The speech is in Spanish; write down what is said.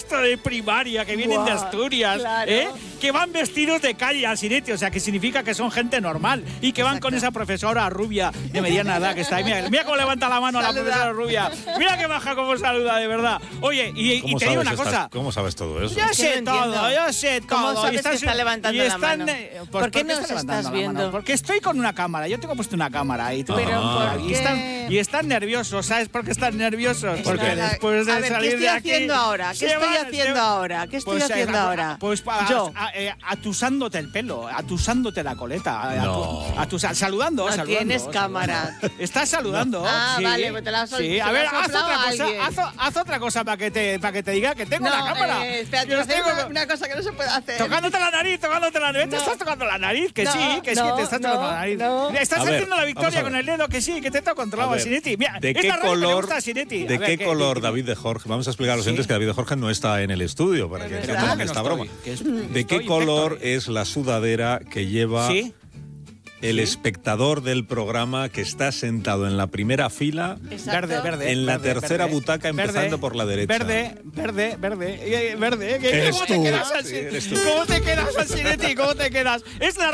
sexto de primaria que vienen de Asturias, claro. que van vestidos de calle al Sineti, o sea, que significa que son gente normal y que van con esa profesora rubia de mediana edad que está ahí. Mira cómo levanta la mano la profesora rubia. Mira qué baja cómo saluda, de verdad. Oye, y te digo una cosa. ¿Cómo sabes todo eso? Yo sé todo, yo sé todo. ¿Cómo sabes que está levantando la mano? ¿Por qué nos estás viendo? Porque estoy con una cámara. Yo tengo puesto una cámara ahí. Pero ¿por qué? Y están nerviosos. ¿Sabes por qué están nerviosos? Porque después de a ver, salir de aquí... ¿qué estoy haciendo ahora? ¿Qué estoy haciendo ahora? ¿Qué estoy haciendo ahora? Pues yo. atusándote el pelo, atusándote la coleta. Saludando. No tienes cámara. Estás saludando. Ah, sí, vale, pues te la has sí. A ver, haz otra cosa para que te diga que tengo la cámara. Espérate, Yo hacer tengo- una cosa que no se puede hacer. Tocándote la nariz. ¿Te estás tocando la nariz? Que sí, te estás tocando la nariz. Estás A ver, haciendo la vamos victoria a ver. con el dedo, que sí, que te está controlado A a ver, Sinetti. Mira, ¿de es qué la radio que le color, gusta a Sinetti. ¿de A ver, qué ¿qué? color David de Jorge? Vamos a explicar a los oyentes que David de Jorge no está en el estudio para que verdad. entiendan ¿Cómo que esta no broma. estoy? ¿De qué Estoy, color Héctor. es la sudadera que lleva ¿Sí? el espectador del programa que está sentado en la primera fila, Exacto. Verde. en la tercera verde, butaca, verde, empezando por la derecha? Verde. Eres ¿Cómo tú. te quedas así? Sí, eres tú. ¿Cómo te quedas así, Sinetti? ¿Cómo te quedas? Es la